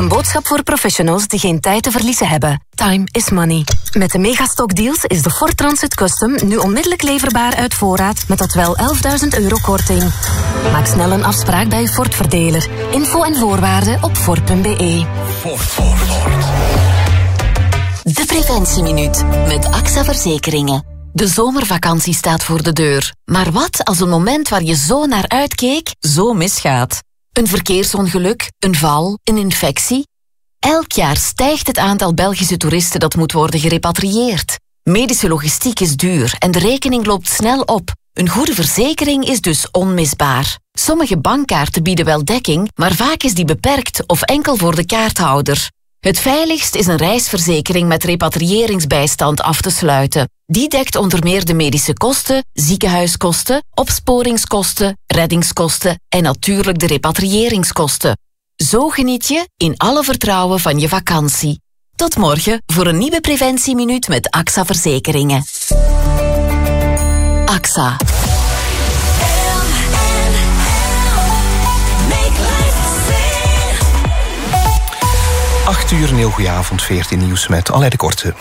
Een boodschap voor professionals die geen tijd te verliezen hebben. Time is money. Met de Megastock deals is de Ford Transit Custom nu onmiddellijk leverbaar uit voorraad met tot wel €11.000 korting. Maak snel een afspraak bij uw Ford-verdeler. Info en voorwaarden op Ford.be. Ford. De Preventieminuut met AXA Verzekeringen. De zomervakantie staat voor de deur. Maar wat als een moment waar je zo naar uitkeek, zo misgaat? Een verkeersongeluk, een val, een infectie? Elk jaar stijgt het aantal Belgische toeristen dat moet worden gerepatrieerd. Medische logistiek is duur en de rekening loopt snel op. Een goede verzekering is dus onmisbaar. Sommige bankkaarten bieden wel dekking, maar vaak is die beperkt of enkel voor de kaarthouder. Het veiligst is een reisverzekering met repatriëringsbijstand af te sluiten. Die dekt onder meer de medische kosten, ziekenhuiskosten, opsporingskosten, reddingskosten en natuurlijk de repatriëringskosten. Zo geniet je in alle vertrouwen van je vakantie. Tot morgen voor een nieuwe Preventieminuut met AXA Verzekeringen. AXA. 8 uur, een heel goeie avond, 14 nieuws met Alain de Korte.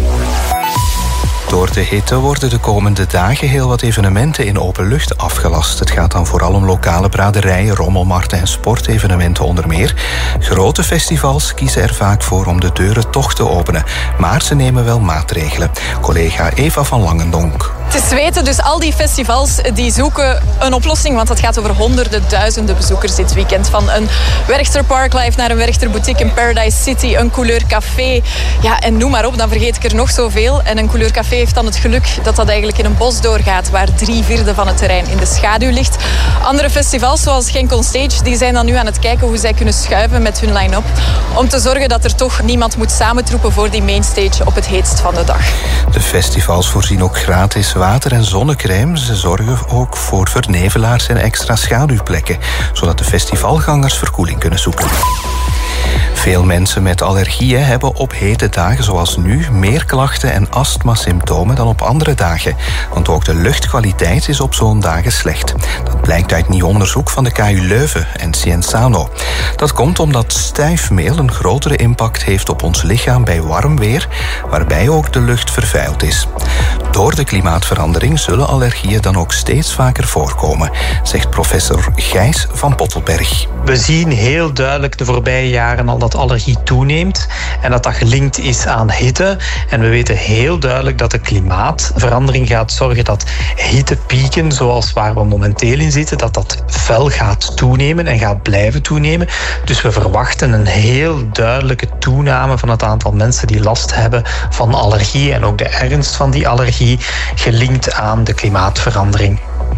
Door de hitte worden de komende dagen heel wat evenementen in open lucht afgelast. Het gaat dan vooral om lokale braderijen, rommelmarkten en sportevenementen onder meer. Grote festivals kiezen er vaak voor om de deuren toch te openen. Maar ze nemen wel maatregelen. Collega Eva van Langendonk. Het is weten, dus al die festivals die zoeken een oplossing, want het gaat over honderden, duizenden bezoekers dit weekend. Van een Werchter Parklife naar een Werchter Boutique in Paradise City, een Couleur Café. Ja, en noem maar op, dan vergeet ik er nog zoveel. En een Couleur Café heeft dan het geluk dat dat eigenlijk in een bos doorgaat, waar 3/4 van het terrein in de schaduw ligt. Andere festivals, zoals Genk On Stage, die zijn dan nu aan het kijken hoe zij kunnen schuiven met hun line-up, om te zorgen dat er toch niemand moet samentroepen voor die mainstage op het heetst van de dag. De festivals voorzien ook gratis water en zonnecrème. Ze zorgen ook voor vernevelaars en extra schaduwplekken, zodat de festivalgangers verkoeling kunnen zoeken. Veel mensen met allergieën hebben op hete dagen zoals nu meer klachten en astmasymptomen dan op andere dagen. Want ook de luchtkwaliteit is op zo'n dagen slecht. Dat blijkt uit nieuw onderzoek van de KU Leuven en Cienzano. Dat komt omdat stuifmeel een grotere impact heeft op ons lichaam bij warm weer, waarbij ook de lucht vervuild is. Door de klimaatverandering zullen allergieën dan ook steeds vaker voorkomen, zegt professor Gijs van Pottelberg. We zien heel duidelijk de voorbije jaren al dat allergie toeneemt en dat dat gelinkt is aan hitte. En we weten heel duidelijk dat de klimaatverandering gaat zorgen dat hittepieken, zoals waar we momenteel in zitten, dat fel gaat toenemen en gaat blijven toenemen. Dus we verwachten een heel duidelijke toename van het aantal mensen die last hebben van allergie en ook de ernst van die allergie gelinkt aan de klimaatverandering.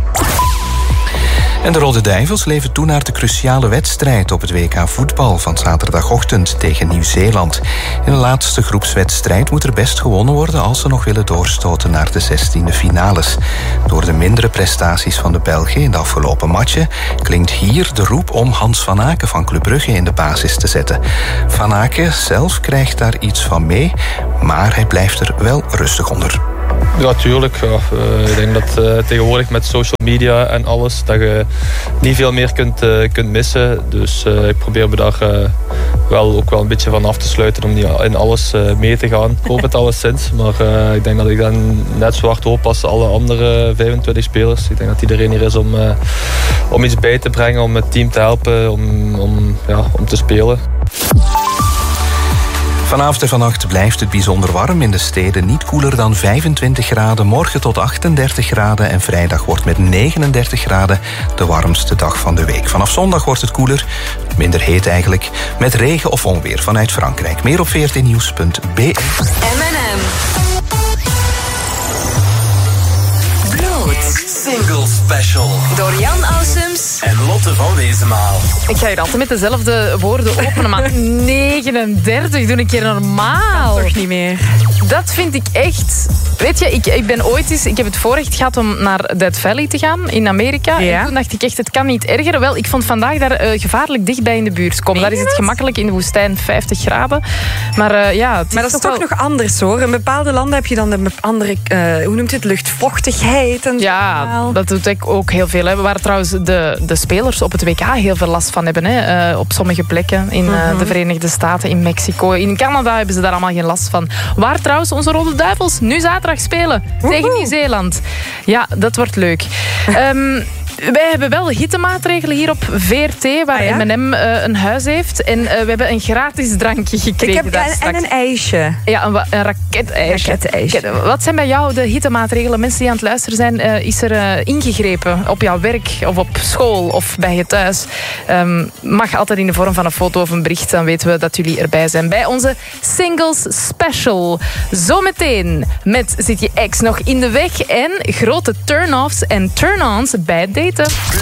En de Rode Duivels leven toe naar de cruciale wedstrijd op het WK voetbal van zaterdagochtend tegen Nieuw-Zeeland. In de laatste groepswedstrijd moet er best gewonnen worden als ze nog willen doorstoten naar de 16e finales. Door de mindere prestaties van de Belgen in de afgelopen matchen klinkt hier de roep om Hans van Aken van Club Brugge in de basis te zetten. Van Aken zelf krijgt daar iets van mee, maar hij blijft er wel rustig onder. Ja, tuurlijk. Ja. Ik denk dat tegenwoordig met social media en alles, dat je niet veel meer kunt missen. Dus ik probeer me daar ook wel een beetje van af te sluiten om niet in alles mee te gaan. Ik hoop het alleszins, maar ik denk dat ik dan net zo hard hoop als alle andere 25 spelers. Ik denk dat iedereen hier is om iets bij te brengen, om het team te helpen, om te spelen. Vanavond en vannacht blijft het bijzonder warm in de steden. Niet koeler dan 25 graden. Morgen tot 38 graden. En vrijdag wordt met 39 graden de warmste dag van de week. Vanaf zondag wordt het koeler. Minder heet eigenlijk. Met regen of onweer vanuit Frankrijk. Meer op 14nieuws.be. M&M. Single Special. Door Jan Ausums En Lotte van Wezenmaal. Ik ga hier altijd met dezelfde woorden openen, maar 39, doe een keer normaal. Toch niet meer. Dat vind ik echt... Weet je, ik ben ooit eens... Ik heb het voorrecht gehad om naar Death Valley te gaan in Amerika. Ja. En toen dacht ik echt, het kan niet erger. Wel, ik vond vandaag daar gevaarlijk dichtbij in de buurt komen. Daar is het gemakkelijk in de woestijn 50 graden. Maar ja... Maar dat is toch nog anders, hoor. In bepaalde landen heb je dan een andere... hoe noemt het? Luchtvochtigheid. En ja, dat doet ook heel veel. Hè. Waar trouwens de spelers op het WK heel veel last van hebben. Hè. Op sommige plekken in de Verenigde Staten, in Mexico. In Canada hebben ze daar allemaal geen last van. Waar trouwens onze Rode Duivels nu zaterdag spelen. Tegen Nieuw-Zeeland. Ja, dat wordt leuk. Wij hebben wel hittemaatregelen hier op VRT, waar M&M een huis heeft. En we hebben een gratis drankje gekregen daar straks. En een ijsje. Ja, een raketijsje. Wat zijn bij jou de hittemaatregelen? Mensen die aan het luisteren zijn, is er ingegrepen op jouw werk of op school of bij je thuis? Mag altijd in de vorm van een foto of een bericht, dan weten we dat jullie erbij zijn. Bij onze Singles Special. Zometeen met Zit je ex nog in de weg en grote turn-offs en turn-ons bij het daten.